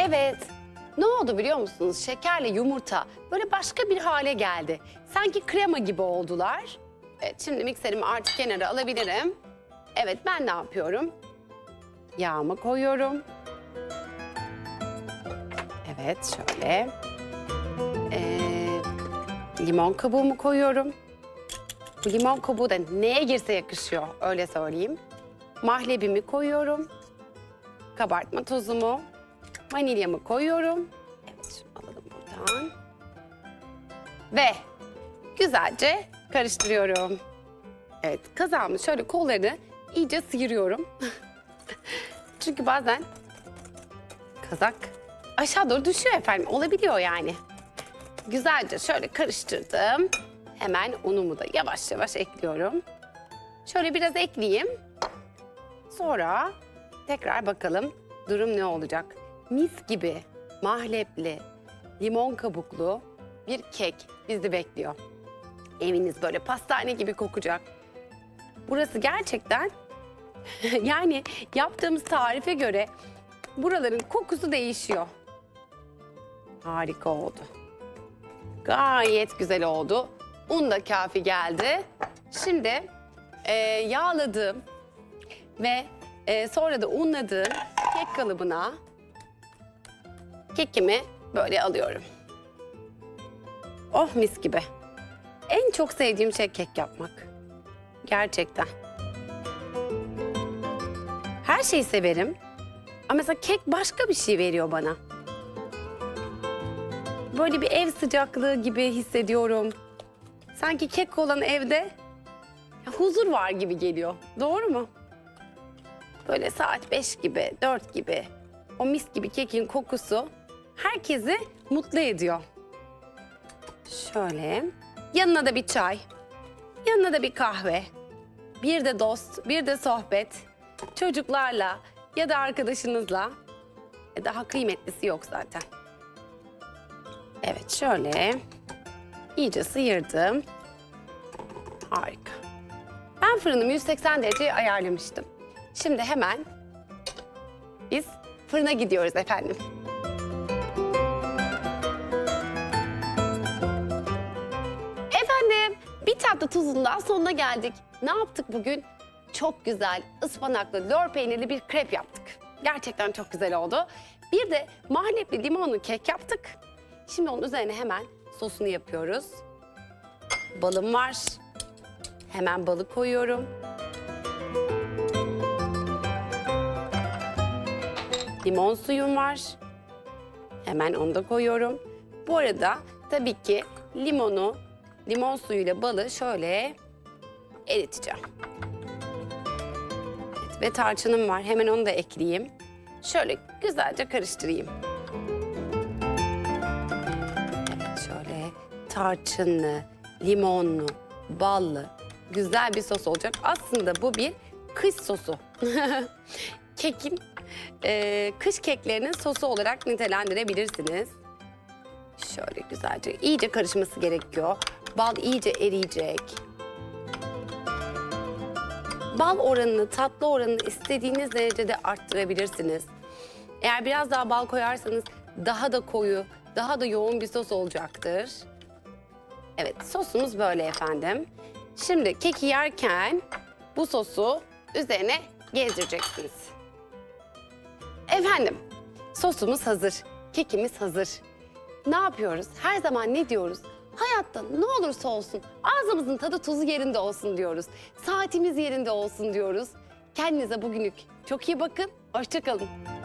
Evet. Ne oldu biliyor musunuz? Şekerle yumurta böyle başka bir hale geldi. Sanki krema gibi oldular. Evet, şimdi mikserimi artık kenara alabilirim. Evet, ben ne yapıyorum? Yağımı koyuyorum. Evet, şöyle. Limon kabuğumu koyuyorum. Bu limon kabuğu da neye girse yakışıyor, öyle söyleyeyim. Mahlebimi koyuyorum. Kabartma tozumu, vanilyamı koyuyorum. Evet, şunu alalım buradan. Ve güzelce karıştırıyorum. Evet, kazağımın şöyle kollarını iyice sıyırıyorum. Çünkü bazen kazak aşağı doğru düşüyor efendim, olabiliyor yani. Güzelce şöyle karıştırdım. Hemen unumu da yavaş yavaş ekliyorum. Şöyle biraz ekleyeyim. Sonra tekrar bakalım durum ne olacak. Mis gibi mahlepli, limon kabuklu bir kek bizi bekliyor. Eviniz böyle pastane gibi kokacak. Burası gerçekten yani yaptığımız tarife göre buraların kokusu değişiyor. Harika oldu. Gayet güzel oldu. Un da kafi geldi. Şimdi yağladığım ve sonra da unladığım kek kalıbına kekimi böyle alıyorum. Oh, mis gibi. En çok sevdiğim şey kek yapmak. Gerçekten. Her şeyi severim. Ama mesela kek başka bir şey veriyor bana. Böyle bir ev sıcaklığı gibi hissediyorum. Sanki kek olan evde huzur var gibi geliyor. Doğru mu? Böyle saat 5 gibi, 4 gibi o mis gibi kekin kokusu herkesi mutlu ediyor. Şöyle yanına da bir çay, yanına da bir kahve, bir de dost, bir de sohbet. Çocuklarla ya da arkadaşınızla. Daha kıymetlisi yok zaten. Evet, şöyle iyice sıyırdım. Harika. Ben fırınımı 180 dereceye ayarlamıştım. Şimdi hemen biz fırına gidiyoruz efendim. Efendim, bir tatlı tuzunun daha sonuna geldik. Ne yaptık bugün? Çok güzel ıspanaklı, lor peynirli bir krep yaptık. Gerçekten çok güzel oldu. Bir de mahlepli limonlu kek yaptık. Şimdi onun üzerine hemen sosunu yapıyoruz. Balım var. Hemen balı koyuyorum. Limon suyum var. Hemen onu da koyuyorum. Bu arada tabii ki limon suyuyla balı şöyle eriteceğim. Evet, ve tarçınım var. Hemen onu da ekleyeyim. Şöyle güzelce karıştırayım. Evet, şöyle tarçınlı, limonlu, ballı, güzel bir sos olacak. Aslında bu bir kış sosu. Kış keklerinin sosu olarak nitelendirebilirsiniz. Şöyle güzelce iyice karışması gerekiyor. Bal iyice eriyecek. Bal oranını, tatlı oranını istediğiniz derecede arttırabilirsiniz. Eğer biraz daha bal koyarsanız daha da koyu, daha da yoğun bir sos olacaktır. Evet, sosumuz böyle efendim. Şimdi keki yerken bu sosu üzerine gezdireceksiniz. Efendim, sosumuz hazır, kekimiz hazır. Ne yapıyoruz? Her zaman ne diyoruz? Hayatta ne olursa olsun ağzımızın tadı tuzu yerinde olsun diyoruz. Saatimiz yerinde olsun diyoruz. Kendinize bugünlük çok iyi bakın. Hoşça kalın.